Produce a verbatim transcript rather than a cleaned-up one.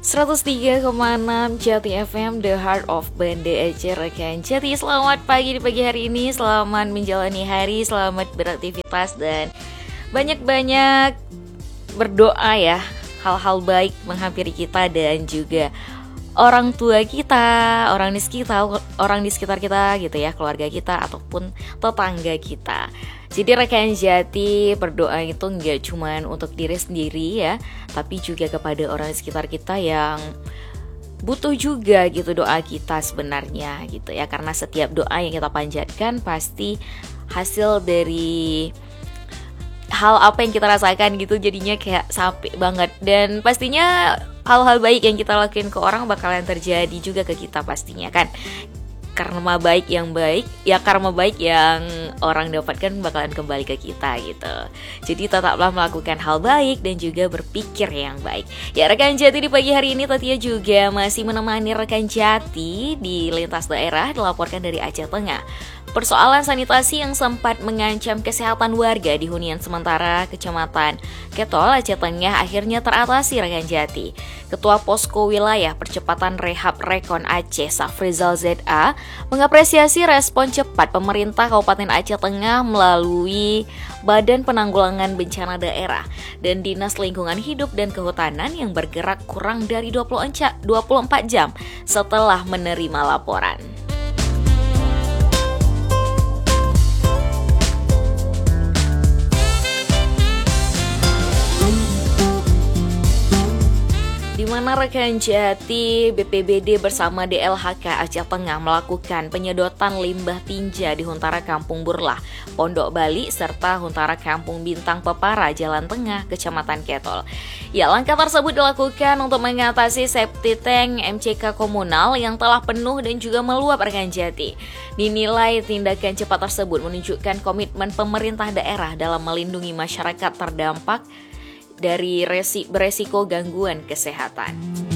seratus tiga koma enam Jati F M, The Heart of Banda Aceh rekan Jati. Selamat pagi di pagi hari ini, selamat menjalani hari, selamat beraktivitas dan banyak-banyak berdoa ya. Hal-hal baik menghampiri kita dan juga orang tua kita, orang di sekitar, orang di sekitar kita gitu ya, keluarga kita ataupun tetangga kita. Jadi rekan Jati, berdoa itu nggak cuma untuk diri sendiri ya, tapi juga kepada orang di sekitar kita yang butuh juga gitu doa kita sebenarnya gitu ya. Karena setiap doa yang kita panjatkan pasti hasil dari hal apa yang kita rasakan gitu, jadinya kayak sampai banget. Dan pastinya hal-hal baik yang kita lakuin ke orang bakalan terjadi juga ke kita pastinya kan. Karma baik yang baik, ya karma baik yang orang dapatkan bakalan kembali ke kita gitu. Jadi tetaplah melakukan hal baik dan juga berpikir yang baik. Ya rekan Jati, di pagi hari ini Tatia juga masih menemani rekan Jati di lintas daerah dilaporkan dari Aceh Tengah. Persoalan sanitasi yang sempat mengancam kesehatan warga di hunian sementara Kecamatan Ketol, Aceh Tengah akhirnya teratasi rekan Jati. Ketua Posko Wilayah Percepatan Rehab Rekon Aceh, Safrizal Z A, mengapresiasi respon cepat pemerintah Kabupaten Aceh Tengah melalui Badan Penanggulangan Bencana Daerah dan Dinas Lingkungan Hidup dan Kehutanan yang bergerak kurang dari dua puluh empat jam setelah menerima laporan. Di mana rekan Jati, B P B D bersama D L H K Aceh Tengah melakukan penyedotan limbah tinja di Huntara Kampung Burlah, Pondok Bali, serta Huntara Kampung Bintang Pepara, Jalan Tengah, Kecamatan Ketol. Ya, langkah tersebut dilakukan untuk mengatasi septic tank M C K komunal yang telah penuh dan juga meluap rekan Jati. Dinilai tindakan cepat tersebut menunjukkan komitmen pemerintah daerah dalam melindungi masyarakat terdampak dari resi, beresiko gangguan kesehatan.